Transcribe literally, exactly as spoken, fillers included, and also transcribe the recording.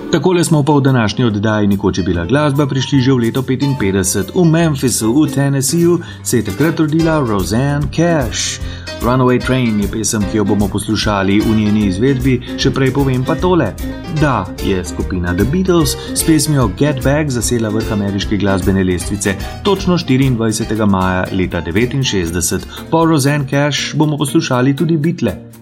Takole smo pa v današnji oddaji Nekoč je bila glasba prišli že v leto petinpetdeset. V Memphisu, v Tennesseeju, se je takrat rodila Rosanne Cash. Runaway Train je pesem, ki jo bomo poslušali v njeni izvedbi, še prej povem pa tole. Da, je skupina The Beatles s pesmijo Get Back zasela vrh ameriške glasbene lestvice točno štiriindvajsetega maja leta devetinšestdeset. Po Rosanne Cash bomo poslušali tudi Beatle.